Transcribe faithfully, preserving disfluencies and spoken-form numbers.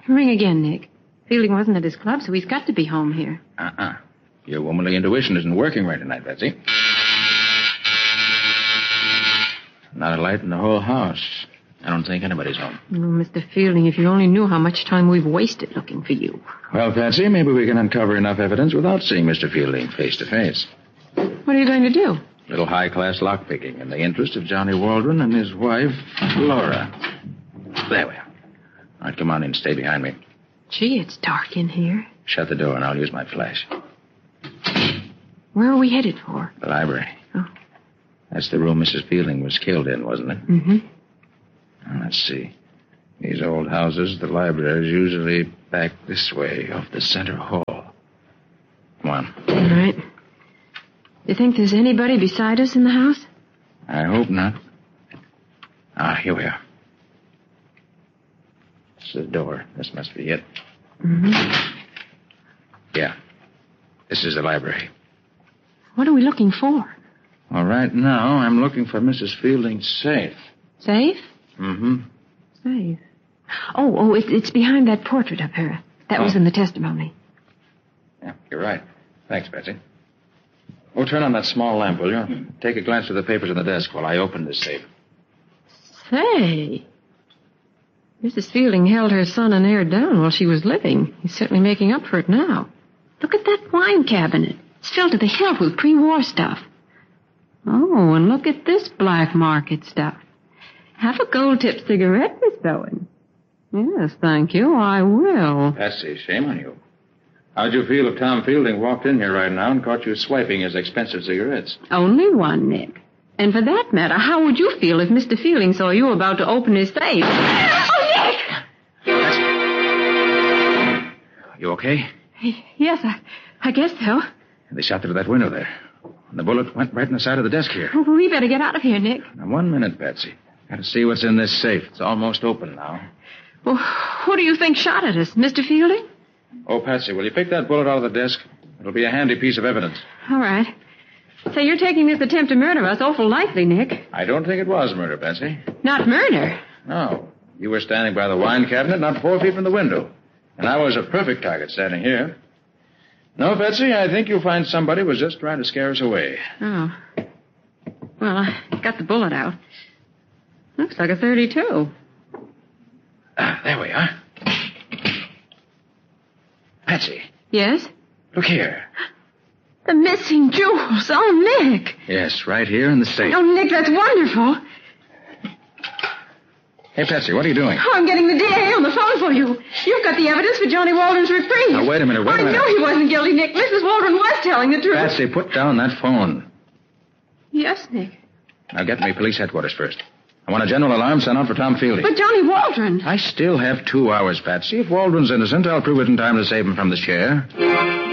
Ring again, Nick. Fielding wasn't at his club, so he's got to be home here. Uh-uh. Your womanly intuition isn't working right tonight, Betsy. Not a light in the whole house. I don't think anybody's home. Oh, Mister Fielding, if you only knew how much time we've wasted looking for you. Well, Patsy, maybe we can uncover enough evidence without seeing Mister Fielding face to face. What are you going to do? Little high-class lockpicking in the interest of Johnny Waldron and his wife, Laura. There we are. All right, come on in. Stay behind me. Gee, it's dark in here. Shut the door and I'll use my flash. Where are we headed for? The library. Oh. That's the room Missus Fielding was killed in, wasn't it? Mm-hmm. Now, let's see. These old houses, the library is usually back this way, off the center hall. Come on. All right. You think there's anybody beside us in the house? I hope not. Ah, here we are. This is the door. This must be it. Mm-hmm. Yeah. This is the library. What are we looking for? Well, right now, I'm looking for Missus Fielding's safe. Safe? Mm-hmm. Safe. Oh, oh, it, it's behind that portrait of her. That oh. was in the testimony. Yeah, you're right. Thanks, Betsy. Oh, turn on that small lamp, will you? Take a glance through the papers on the desk while I open this safe. Say, Missus Fielding held her son and heir down while she was living. He's certainly making up for it now. Look at that wine cabinet. It's filled to the hilt with pre-war stuff. Oh, and look at this black market stuff. Have a gold-tipped cigarette, Miss Bowen. Yes, thank you, I will. Patsy, shame on you. How'd you feel if Tom Fielding walked in here right now and caught you swiping his expensive cigarettes? Only one, Nick. And for that matter, how would you feel if Mister Fielding saw you about to open his safe? Oh, Nick! Patsy. You okay? Yes, I, I guess so. They shot through that window there. And the bullet went right in the side of the desk here. Oh, we better get out of here, Nick. Now, one minute, Patsy. Gotta see what's in this safe. It's almost open now. Well, who do you think shot at us, Mister Fielding? Oh, Patsy, will you pick that bullet out of the desk? It'll be a handy piece of evidence. All right. Say, you're taking this attempt to murder us awful lightly, Nick. I don't think it was murder, Patsy. Not murder? No. You were standing by the wine cabinet, not four feet from the window. And I was a perfect target standing here. No, Patsy, I think you'll find somebody was just trying to scare us away. Oh. Well, I got the bullet out. Looks like a thirty-two. Ah, there we are. Patsy. Yes? Look here. The missing jewels. Oh, Nick. Yes, right here in the safe. Oh, Nick, that's wonderful. Hey, Patsy, what are you doing? Oh, I'm getting the D A on the phone for you. You've got the evidence for Johnny Waldron's reprieve. Now, wait a minute, wait oh, a minute. I knew he wasn't guilty, Nick. Missus Waldron was telling the truth. Patsy, put down that phone. Yes, Nick. Now, get me police headquarters first. I want a general alarm sent out for Tom Fielding. But Johnny Waldron... I still have two hours, Patsy. If Waldron's innocent, I'll prove it in time to save him from the chair.